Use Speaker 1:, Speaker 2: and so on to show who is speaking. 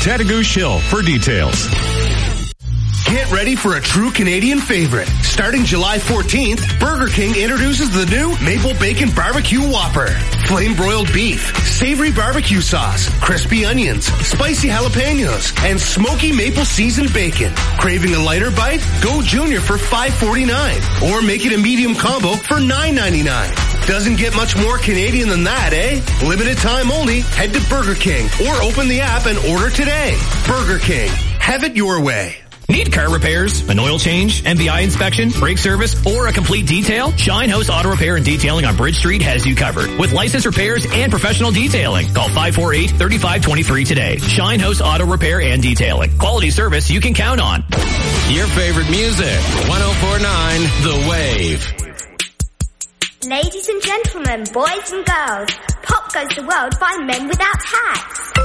Speaker 1: Tattagoo Hill for details.
Speaker 2: Get ready for a true Canadian favorite. Starting July 14th, Burger King introduces the new Maple Bacon Barbecue Whopper. Flame broiled beef, savory barbecue sauce, crispy onions, spicy jalapenos, and smoky maple seasoned bacon. Craving a lighter bite? Go Junior for $5.49. Or make it a medium combo for $9.99. Doesn't get much more Canadian than that, eh? Limited time only. Head to Burger King or open the app and order today. Burger King. Have it your way.
Speaker 3: Need car repairs, an oil change, MVI inspection, brake service, or a complete detail? Shine House Auto Repair and Detailing on Bridge Street has you covered. With licensed repairs and professional detailing. Call 548-3523 today. Shine House Auto Repair and Detailing. Quality service you can count on.
Speaker 4: Your favorite music. 104.9 The Wave.
Speaker 5: Ladies and gentlemen, boys and girls, Pop Goes the World by Men Without Hats.